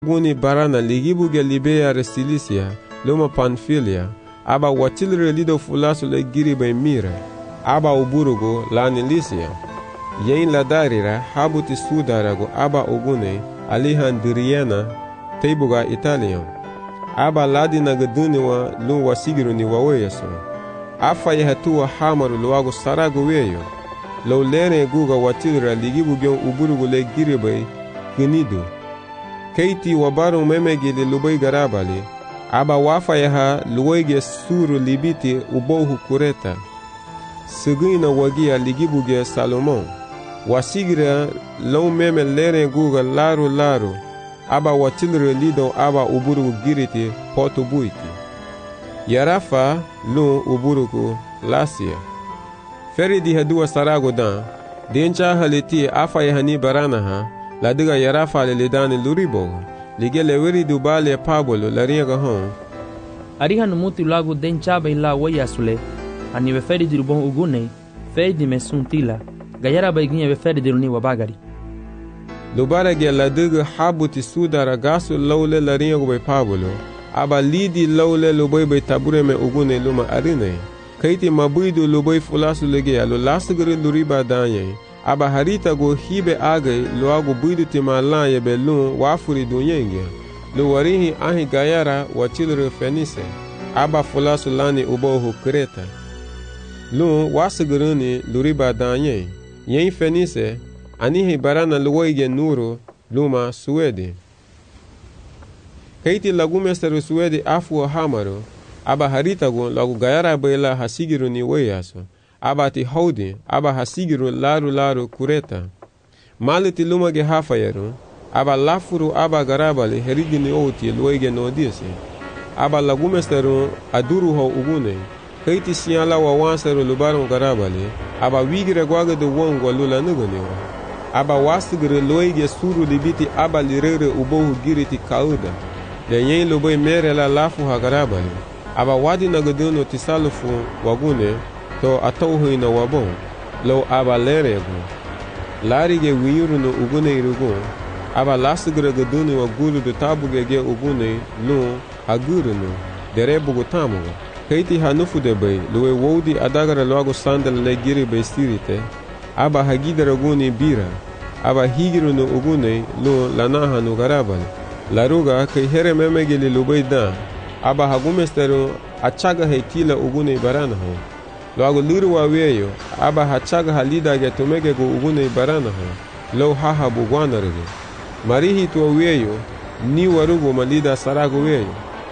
Guni barana ligibuge Libea Restilicia, luma Panfilia, aba watilre lido fulasu le giribe mire, aba uburugo lani Lycia. Yen la darira habuti sudarago aba ugune alihan diriena teibuga Italian. Aba ladina gaduniwa lu wasigiru ni waweyaso. Afa yehatua hamaru luago sarago weyo. Lo lene guga watilra ligibuge uburugo le giribe ginidu. Keiti wabaru memegili lubai garabali, aba wafa yaha luwege suru libiti ubohu kureta. Sigina wagia ligibuge Salomon. Wasigira lo meme lene guga laru, aba watilre lido aba uburugu giriti poto buiti. Yarafa lu uburugu Lasia. Feridi hadua sarago dan, dencha haliti afa yahani baranaha, ladiga Yarafa le lidani luriboga, ligele wiri dubale pabolo la riega hon. Ariha numuti lagu denchaba ila wayasule, aniwe feridi rubon ugune, feridi mesuntila, gayara baiginye we feridi runi wabagari. Lubarage ladiga habuti sudara gasu lawle la riega bay pabolo, aba lidi lawle lubay bay tabure me ugune luma arine. Kaiti mabuidu lubay fulasu lege alo lasgari luriba danye. Aba harita go hibe agay lo ago buidu timala yebe lun wafuri dunyenge. Lo warihi ahi gayara wachilre fenise. Aba fulasu lani ubohu Kreta. Lun wasiguruni luriba danye. Yen fenise anihi barana luwaige nuru luma Suedi. Kaiti lagumesteru Suedi afu hamaru. Aba harita go lagu gayara bayla hasigiruni weyaso. Abati haudi, aba hasigiru laru kureta. Maliti lumage hafayeru, aba lafuru aba garabali herigini oti luege nodisi. Aba lagumesteru aduru ho ugune. Kaiti siala wa wanseru lubaron garabali, aba wigire gwaga de wongwa lula nuguniwa. Aba wasigire luege suru libiti aba lirere ubohu giriti kauda. Le yen lubay mere la lafu ha garabali. Aba wadi nagadunu tisalufu wagune, to atauhu ina wabon, lo aba lerego. Larige wiyurunu ugune irugun, aba lasigre gaduni wa gulu de tabugege ugune lu agurunu, derebugu tamuga. Kaiti hanufu de bay, luwe wodi adagara loago sandal le giri bay stirite, aba hagidara guni bira, aba higirunu ugune lu lanahanu garabal. Laruga kai here memegili lubay dan, aba hagumesteru achaga heitila ugune barana ho. Loago liru wa weyo, aba hachaga halida ge tumege go ugune barana ho, lo haha bugwanarige. Marihi tuwa weyo, ni warugo malida sarago weyo.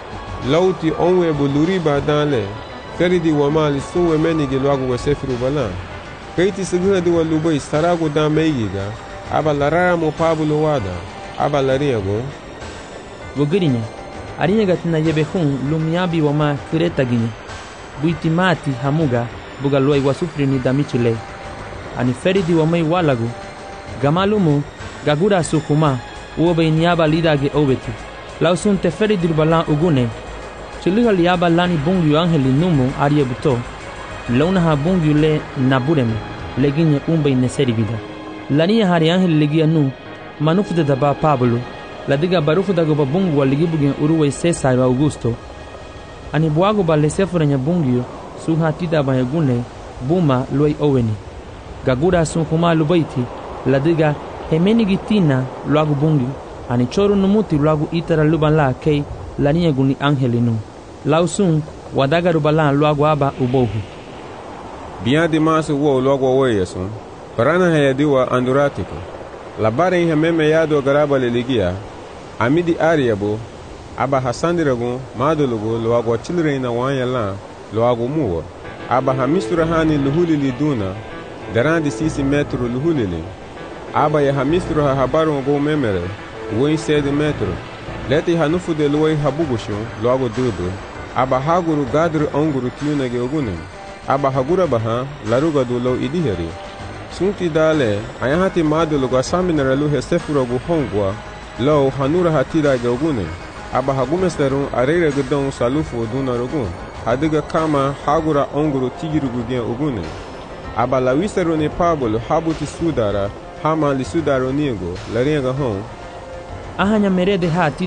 Lauti onwe buluriba danle, feridi wa mali sunwe menige loago wa sefiru balan. Kaiti siguna wa lubay sarago dan meigiga, aba larara mo pabulo wada, aba lariago. Wogirinya, arinya gatina yebehun lumiabi wa ma Kreta ginye. Buitimati hamuga buga luai wasufri ni damichile. Ani feridi wa mai walagu. Gamalumu gagura sukuma uobe niaba lidage obeti. Lausunte feridi balan ugune. Chiliga liaba lani bungu angeli numu arie buto. Launa ha bungu le nabureme. Leginye umbe ineseri vida. Lania hari angeli legia nu. Manufu de daba Pablo. Ladiga barufu dago babungu wa ligibugen uruwe Cesar wa Augusto. Ani buago ba lesefura nyabungio suha tida ba yagune buma luai oweni. Gagura sunkuma lubaiti ladiga hemeni gitina luagu bungi. Ani choru numuti luagu itara lubanla kei lania guni angelinu. Lausun wadaga rubalan luagu aba ubohu. Biadi masu wo luagu weyesun. Parana hayadiwa anduratiko. Labare hememe yado garabali ligia. Amidi ariabo. Aba hasandirago madulugo loago chilreina wanyala loago muwa. Aba hamistura hani luhulili duna garandi sisi metro luhulili. Aba ya hamistura ha habaru go memere woi 7 metro. Leti hanufu de luwai habugushu loago dudu. Aba haguru gadru onguru tiyunage ogunen. Aba hagura baha laruga du lo idiheri. Sunti dale ayahati madulugo asaminara luhe sefurago hongwa lo hanura hatidage ogunen. Aba hagumesteru arere gudon salufu duna rogun. Hadiga kama hagura onguru tigirugu gen ogune. Aba lawisteru ne pabolo habuti sudara hama li sudaro niego la riega hon. Ahanya merede hati